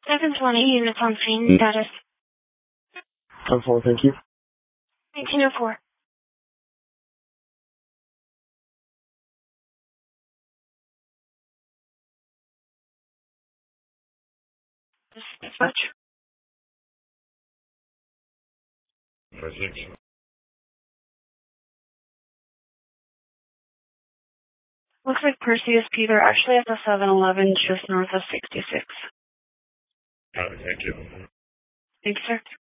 720 units on scene status. 10-4, thank you. 1904. Dispatch. Projection. Looks like Perseus Peter actually at the 7-Eleven just north of 66. Thank you. Thanks, sir.